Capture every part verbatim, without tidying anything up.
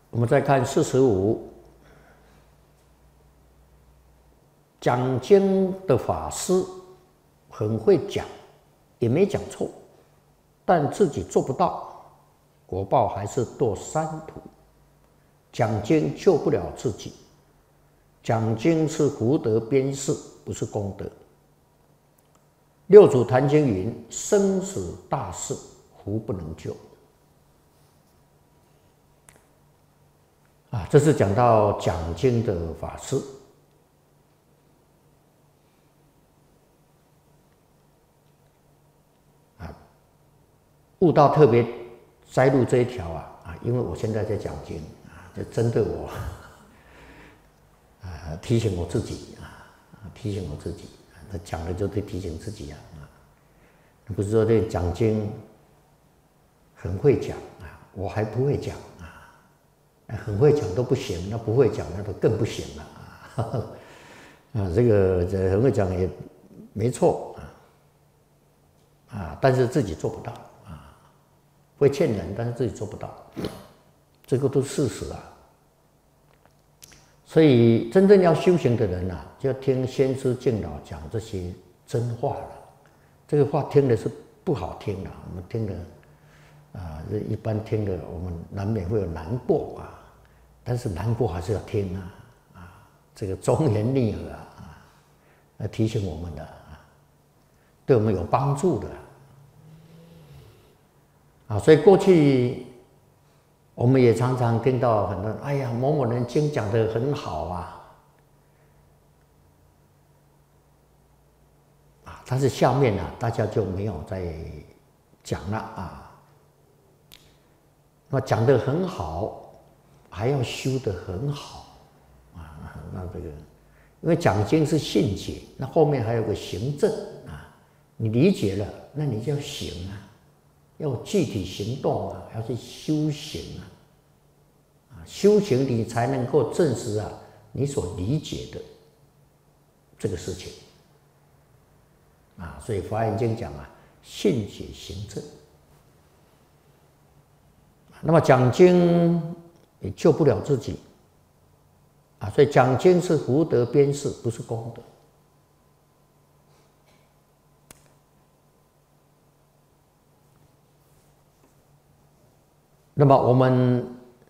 我们再看四十五，讲经的法师很会讲，也没讲错，但自己做不到，果报还是堕三途。讲经救不了自己，讲经是福德边事，不是功德。六祖坛经云：生死大事，福不能救。啊，这是讲到讲经的法师。啊，悟道特别摘录这一条啊啊，因为我现在在讲经啊，就针对我啊提醒我自己啊，提醒我自己。他讲的就得提醒自己啊啊，不是说这讲经很会讲啊，我还不会讲啊，很会讲都不行，那不会讲那都更不行了啊。啊，这个这很会讲也没错啊，啊，但是自己做不到啊，会劝人，但是自己做不到，这个都是事实啊。所以，真正要修行的人啊，就要听先知敬老讲这些真话了。这个话听的是不好听的，我们听的啊，一般听的，我们难免会有难过啊。但是难过还是要听啊，啊，这个忠言逆耳啊，来提醒我们的啊，对我们有帮助的啊。所以过去我们也常常听到很多人，哎呀，某某人经讲得很好啊，啊，但是下面啊，大家就没有再讲了啊。那讲得很好，还要修得很好啊。那这个，因为讲经是信解，那后面还有个行证啊，你理解了，那你就要行啊。要具体行动啊，要去修行啊，啊，修行你才能够证实啊你所理解的这个事情啊，所以《华严经》讲啊，信解行证。那么讲经也救不了自己啊，所以讲经是福德边事，不是功德。那么我们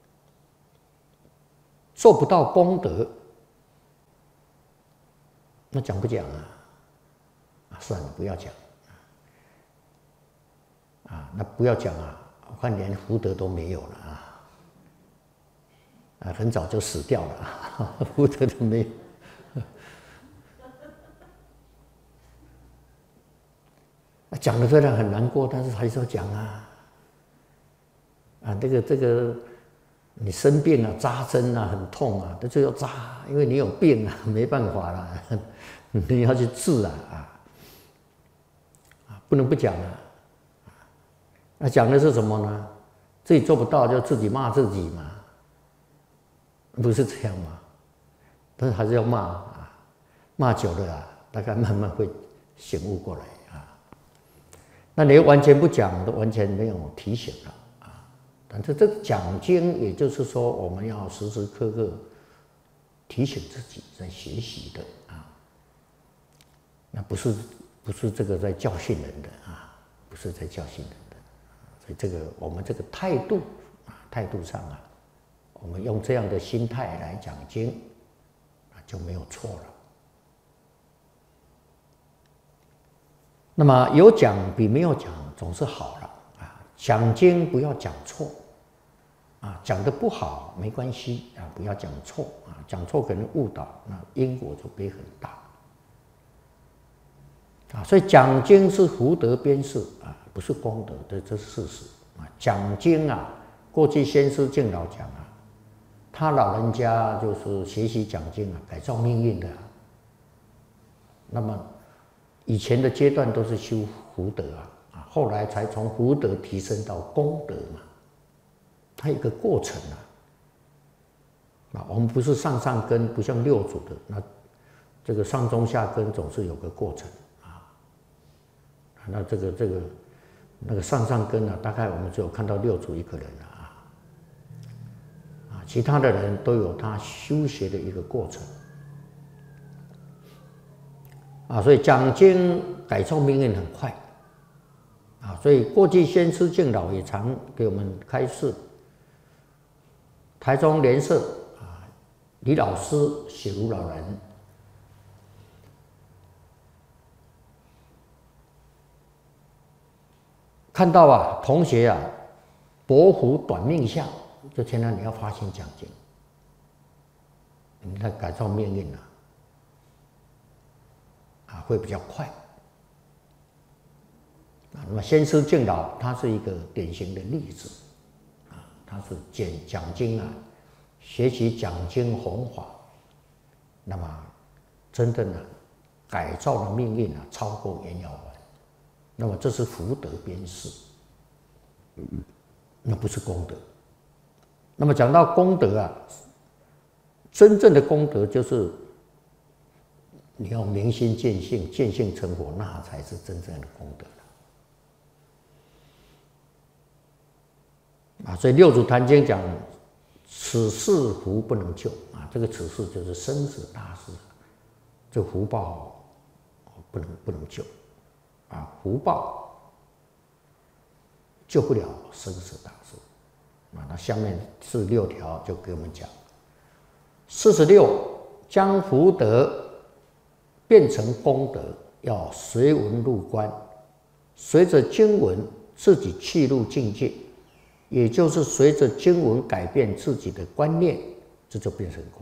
做不到功德，那讲不讲啊？啊，算了，不要讲啊，那不要讲啊，我看连福德都没有了啊，啊，很早就死掉了啊，福德都没有。讲的虽然很难过，但是还是要讲啊。啊，这个这个，你生病啊，扎针啊，很痛啊，那就要扎，因为你有病啊，没办法了，你要去治啊啊，啊，不能不讲啊。那讲的是什么呢？自己做不到就自己骂自己嘛，不是这样吗？但是还是要骂啊，骂久了啊，大概慢慢会醒悟过来啊。那你完全不讲，都完全没有提醒了。但是这个讲经，也就是说，我们要时时刻刻提醒自己在学习的啊，那不是不是这个在教训人的啊，不是在教训人的，所以这个我们这个态度啊，态度上啊，我们用这样的心态来讲经，啊就没有错了。那么有讲比没有讲总是好了。讲经不要讲错，啊，讲得不好没关系啊，不要讲错啊，讲错可能误导，那因果就会很大啊。所以讲经是福德边事啊，不是功德的，这是事实啊。讲经啊，过去先师敬老讲啊，他老人家就是学习讲经啊，改造命运的啊。那么以前的阶段都是修福德啊。后来才从福德提升到功德嘛，它有一个过程啊。啊，我们不是上上根，不像六祖的那这个上中下根总是有个过程啊。那这个这个那个上上根啊，大概我们只有看到六祖一个人了啊。啊， 其他的人都有他修学的一个过程啊，所以讲经改造命运很快啊，所以过去先师敬老也常给我们开示。台中莲社啊，李老师、写如老人，看到啊，同学啊，薄福短命相，就天天你要发心讲经，你看改造命运啊，啊会比较快啊。那么先师敬老，他是一个典型的例子啊，他是讲讲经啊，学习讲经弘法，那么真正的改造的命运啊，超过袁耀文。那么这是福德边事，那不是功德。那么讲到功德啊，真正的功德就是你要明心见性，见性成佛，那才是真正的功德啊。所以六祖坛经讲，此世福不能救啊，这个此世就是生死大事，这福报不能不能救。啊，福报救不了生死大事啊。那下面四十六条就给我们讲，四十六将福德变成功德，要随文入观，随着经文自己去入境界，也就是随着经文改变自己的观念，这就变成功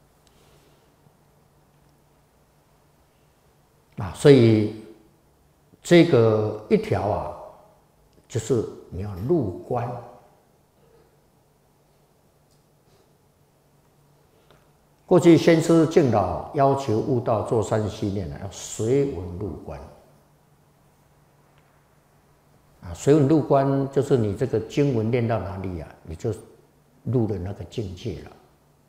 德啊。所以这个一条啊，就是你要入观。过去先师敬老要求悟道做三系念要随文入观啊，随文入观就是你这个经文念到哪里啊，你就入了那个境界了。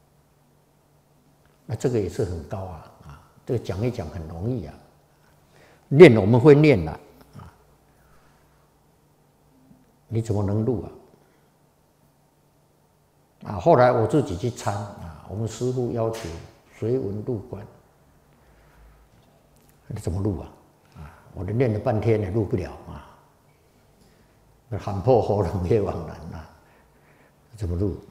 那这个也是很高啊啊，这个讲一讲很容易啊。念我们会念了啊，你怎么能入啊？啊，后来我自己去参啊，我们师父要求随文入观，你怎么入啊？啊，我都念了半天也入不了啊，喊破喉咙也枉然啊，怎么入？